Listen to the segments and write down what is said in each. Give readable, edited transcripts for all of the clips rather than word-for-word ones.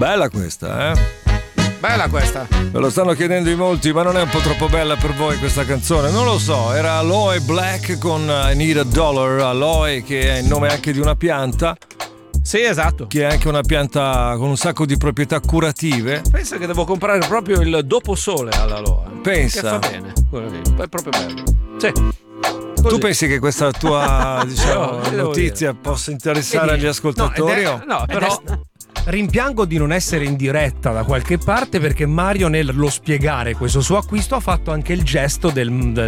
Bella questa, eh? Bella questa. Me lo stanno chiedendo in molti, ma non è un po' troppo bella per voi questa canzone? Non lo so, era Aloe Black con I Need a Dollar. Aloe, che è il nome anche di una pianta. Sì, esatto. Che è anche una pianta con un sacco di proprietà curative. Pensa che devo comprare proprio il doposole all'aloe. Pensa. Che fa bene. È proprio bello. Sì. Così. Tu pensi che questa tua notizia possa interessare agli ascoltatori? No, però rimpiango di non essere in diretta da qualche parte, perché Mario nello spiegare questo suo acquisto ha fatto anche il gesto dello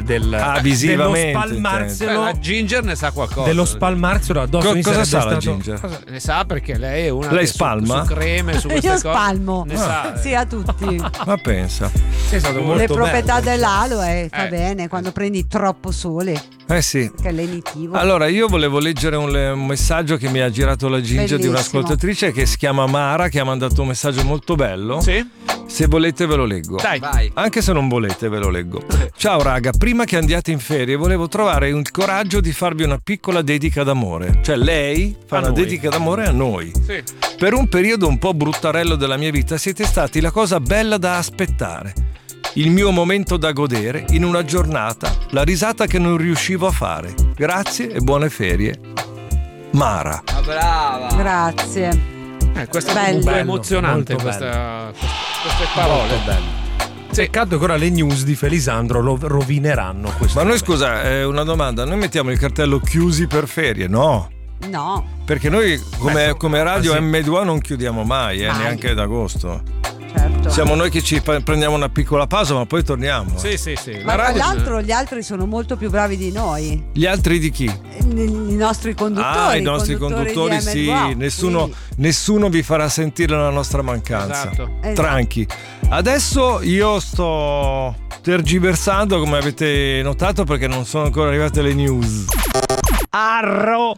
spalmarselo. La Ginger ne sa qualcosa. Dello spalmarselo addosso. Cosa sa la Ginger? Ne sa, perché lei è una lei che spalma? su creme, su queste Io cose. spalmo. Ne sa. Sì, a tutti. Ma pensa. È stato molto Le proprietà bello. dell'aloe fa bene quando prendi troppo sole, Eh sì. che è lenitivo. Allora, io volevo leggere un messaggio che mi ha girato la Ginger di Bellissimo. un'ascoltatrice che si chiama Mara, che ha mandato un messaggio molto bello. Sì? Se volete ve lo leggo. Dai. Vai. Anche se non volete ve lo leggo. Ciao raga, prima che andiate in ferie volevo trovare il coraggio di farvi una piccola dedica d'amore. Cioè lei fa una dedica d'amore a noi. Sì. Per un periodo un po' bruttarello della mia vita siete stati la cosa bella da aspettare, il mio momento da godere in una giornata, la risata che non riuscivo a fare. Grazie e buone ferie. Mara. Ma brava. Grazie. Questo è Bello. comunque emozionante, Molto queste parole. Molto bello. Peccato che ora le news di Felisandro lo rovineranno questo. Ma noi scusa, una domanda, noi mettiamo il cartello chiusi per ferie? No. No. Perché noi come radio sì. M2 non chiudiamo mai, Mai. neanche ad agosto. Certo. Siamo noi che ci prendiamo una piccola pausa ma poi torniamo. Sì. Ma La tra radio- l'altro gli altri sono molto più bravi di noi. Gli altri di chi? I nostri conduttori. I nostri conduttori di sì, M2. nessuno vi farà sentire la nostra mancanza. Esatto. Tranchi. Adesso io sto tergiversando, come avete notato, perché non sono ancora arrivate le news. Arvaro,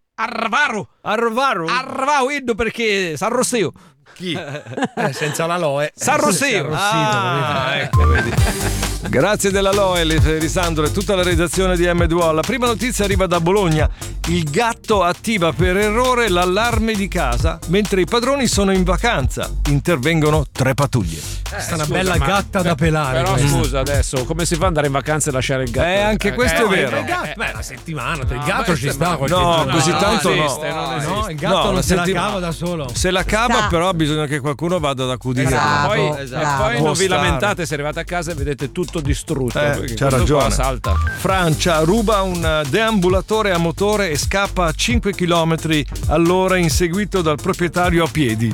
Indo, perché s'arrossio. Chi? senza l'aloe. S'arrossio. Ecco, vedi. Grazie dell'aloe, Lisandro e tutta la redazione di M2O. La prima notizia arriva da Bologna. Il gatto attiva per errore l'allarme di casa mentre i padroni sono in vacanza. Intervengono 3 pattuglie. Questa è una bella gatta da pelare. Però questa. scusa, adesso come si fa ad andare in vacanza e lasciare il gatto? Anche questo è vero. Beh, una settimana, il gatto ci sta. No, così tanto no. esiste, non esiste. No, il gatto No, non la se la settimana- cava da solo. Se la cava, Sta. però bisogna che qualcuno vada ad accudire. Bravo. Poi, Esatto. e poi Può non vi stare. lamentate se arrivate a casa e vedete tutto distrutto. perché C'ha questo qua ragione. salta. Francia ruba un deambulatore a motore e scappa a 5 km all'ora inseguito dal proprietario a piedi.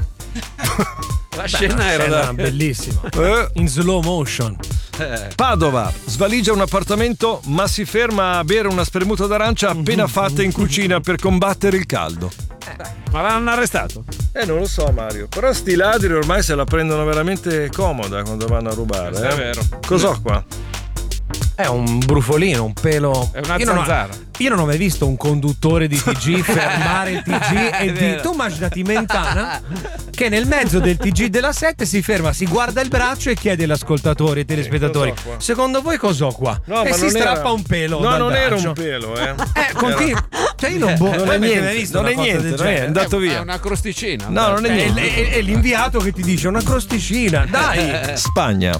La scena era bellissima. In slow motion. Padova svaligia un appartamento ma si ferma a bere una spremuta d'arancia appena fatta in cucina per combattere il caldo. Ma l'hanno arrestato? Non lo so Mario, però sti ladri ormai se la prendono veramente comoda quando vanno a rubare. Questo è vero. Cos'ho qua? È un brufolino, un pelo. È una Io non ho- zanzara. Io non ho mai visto un conduttore di TG fermare il TG e di. Tu immaginati Mentana che nel mezzo del TG della 7 si ferma, si guarda il braccio e chiede agli ascoltatori e telespettatori: cos'ho qua? secondo voi cos'ho qua? No, e ma si non strappa era- un pelo. No, dal non era braccio. un pelo, Continua. Cioè io non Non Voi è avete mai niente, visto non una è cosa niente, del non è genere? andato È via. una crosticina. No, non è niente. È l'inviato che ti dice una crosticina. Dai. Spagna.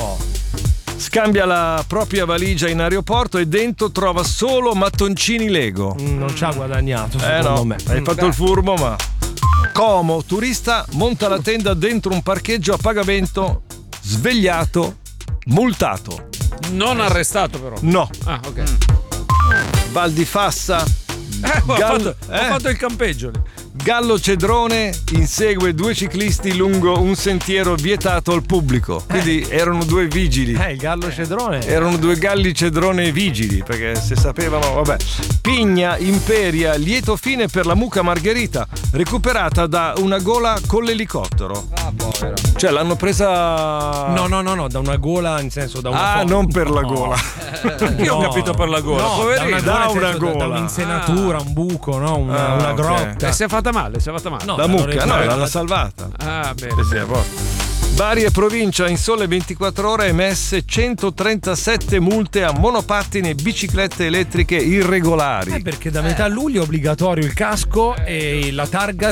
Scambia la propria valigia in aeroporto e dentro trova solo mattoncini Lego. Non ci ha guadagnato, secondo No, me. hai fatto il furbo, ma. Como, turista monta la tenda dentro un parcheggio a pagamento, svegliato, multato. Non arrestato però. No. Ah, ok. Val di Fassa. Ho fatto il campeggio lì. Gallo Cedrone insegue 2 ciclisti lungo un sentiero vietato al pubblico. Quindi erano 2 vigili. Il gallo cedrone. Erano 2 galli cedrone vigili, perché se sapevano, vabbè. Pigna imperia lieto fine per la mucca margherita, recuperata da una gola con l'elicottero. Ah, povero. Cioè l'hanno presa. No, da una gola, in senso da una foto. Non per la gola. Io ho capito per la gola. No, Poverino. da una da gola. un'insenatura, un buco, no? Una ok. grotta. E si è fatta male, si è fatta male. No, La l'hanno mucca, no, recuperata. l'hanno salvata. Ah, bene. Sì, a posto. Bari e provincia in sole 24 ore emesse 137 multe a monopattini e biciclette elettriche irregolari. Perché da metà luglio è obbligatorio il casco e la targa